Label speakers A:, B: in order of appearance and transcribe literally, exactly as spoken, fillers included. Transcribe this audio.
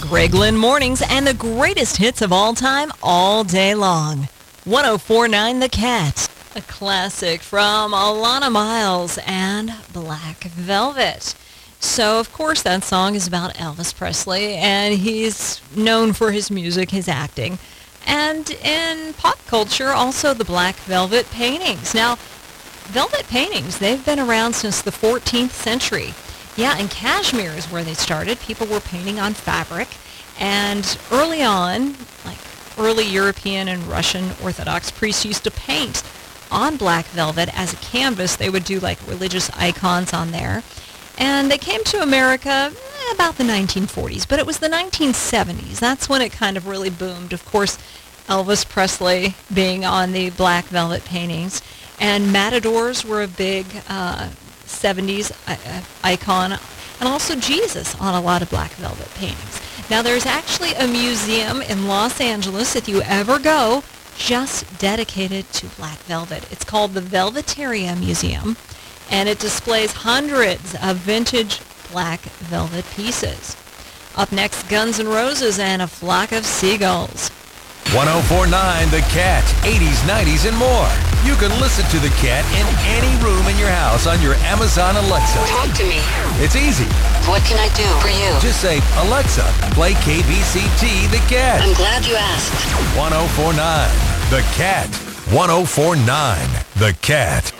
A: Greg Lynn Mornings and the greatest hits of all time all day long. one oh four point nine The Cat, a classic from Alana Miles and Black Velvet. So, of course, that song is about Elvis Presley, and he's known for his music, his acting. And in pop culture, also the Black Velvet paintings. Now, velvet paintings, they've been around since the fourteenth century. Yeah, and Kashmir is where they started. People were painting on fabric. And early on, like early European and Russian Orthodox priests used to paint on black velvet as a canvas. They would do like religious icons on there. And they came to America eh, about the nineteen forties, but it was the nineteen seventies. That's when it kind of really boomed. Of course, Elvis Presley being on the black velvet paintings. And matadors were a big uh, seventies uh, icon. And also Jesus on a lot of black velvet paintings. Now, there's actually a museum in Los Angeles, if you ever go, just dedicated to black velvet. It's called the Velveteria Museum, and it displays hundreds of vintage black velvet pieces. Up next, Guns N' Roses and A Flock of Seagulls.
B: one oh four point nine The Cat, eighties, nineties, and more. You can listen to The Cat in any room in your house on your Amazon Alexa.
C: Talk to me.
B: It's easy.
C: What can I do for you?
B: Just say, Alexa, play K B C T The Cat.
C: I'm glad you asked.
B: one oh four point nine The Cat. one oh four point nine The Cat.